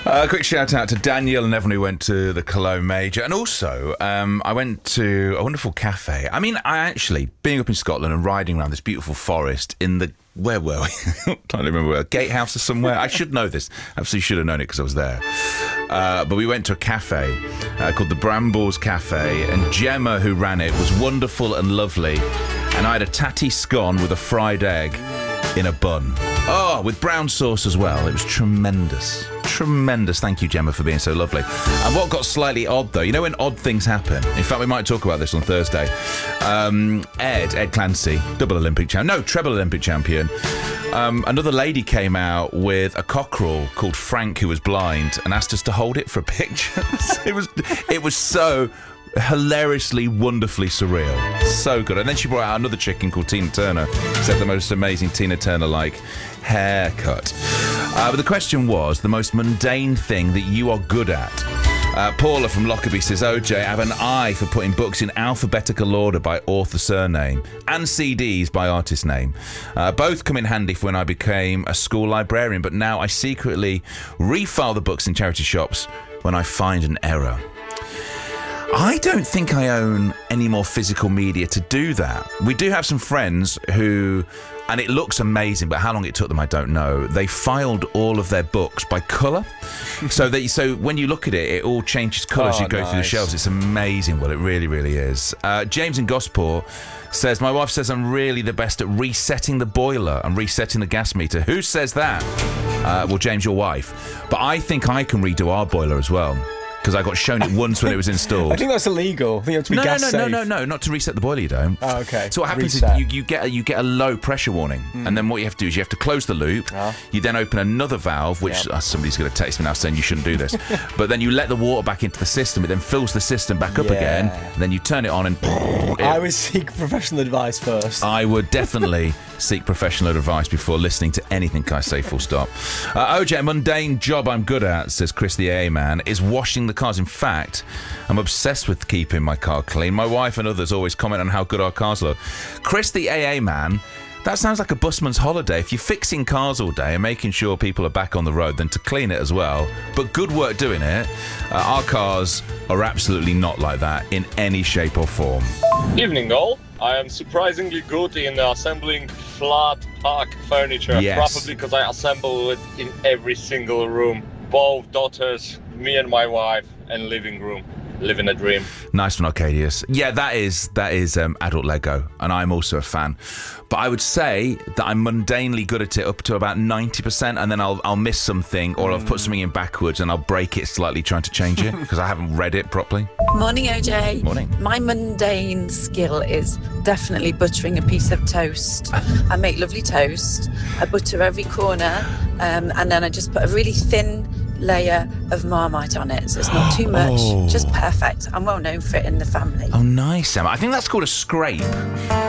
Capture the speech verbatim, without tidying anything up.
Uh, a quick shout out to Daniel and everyone who went to the Cologne Major. And also, um, I went to a wonderful cafe. I mean, I actually, being up in Scotland and riding around this beautiful forest in the, where were we? I'm trying to remember where, Gatehouse or somewhere. I should know this. Absolutely should have known it because I was there. Uh, but we went to a cafe uh, called the Brambles Cafe, and Gemma, who ran it, was wonderful and lovely. And I had a tatty scone with a fried egg in a bun. Oh, with brown sauce as well. It was tremendous. Tremendous. Thank you, Gemma, for being so lovely. And what got slightly odd, though, you know when odd things happen? In fact, we might talk about this on Thursday. Um, Ed, Ed Clancy, double Olympic champion, no, treble Olympic champion. Um, another lady came out with a cockerel called Frank, who was blind, and asked us to hold it for a picture. it was, it was so hilariously, wonderfully surreal. So good. And then she brought out another chicken called Tina Turner. She had the most amazing Tina Turner-like haircut. Uh, but the question was, the most mundane thing that you are good at. Uh, Paula from Lockerbie says, O J, I have an eye for putting books in alphabetical order by author surname and C Ds by artist name. Uh, both come in handy for when I became a school librarian, but now I secretly refile the books in charity shops when I find an error. I don't think I own any more physical media to do that. We do have some friends who, and it looks amazing, but how long it took them, I don't know. They filed all of their books by colour. so they, so when you look at it, it all changes colour as Oh, you go nice. through the shelves. It's amazing. Well, it really, really is. Uh, James in Gosport says, my wife says I'm really the best at resetting the boiler and resetting the gas meter. Who says that? Uh, well, James, your wife. But I think I can redo our boiler as well, because I got shown it once when it was installed. I think that's illegal. I think you have to be no, gas no, no, safe. no, no, no, not to reset the boiler, you don't. Oh, okay. So what happens Reset. is you, you get a, you get a low pressure warning, mm. and then what you have to do is you have to close the loop. Oh. You then open another valve, which Yep. uh, somebody's going to text me now saying you shouldn't do this. But then you let the water back into the system. It then fills the system back up Yeah. again. And then you turn it on, and it, I would seek professional advice first. I would definitely seek professional advice before listening to anything I say, full stop. Uh, O J, a mundane job I'm good at, says Chris the A A man, is washing the cars. In fact, I'm obsessed with keeping my car clean. My wife and others always comment on how good our cars look. Chris the A A man, that sounds like a busman's holiday. If you're fixing cars all day and making sure people are back on the road, then to clean it as well. But good work doing it. Uh, our cars are absolutely not like that in any shape or form. Evening all. I am surprisingly good in assembling flat pack furniture. Yes. Probably because I assemble it in every single room. Both daughters, me and my wife, and living room. Living a dream. Nice one, Arcadius. Yeah, that is that is um, adult Lego, and I'm also a fan. But I would say that I'm mundanely good at it up to about ninety percent, and then I'll I'll miss something, or I'll put something in backwards, and I'll break it slightly trying to change it because I haven't read it properly. Morning, O J. Morning. My mundane skill is definitely buttering a piece of toast. I make lovely toast. I butter every corner, um, and then I just put a really thin layer of Marmite on it, so it's not too much, Oh. just perfect. I'm well known for it in the family. Oh, nice, Emma. I think that's called a scrape.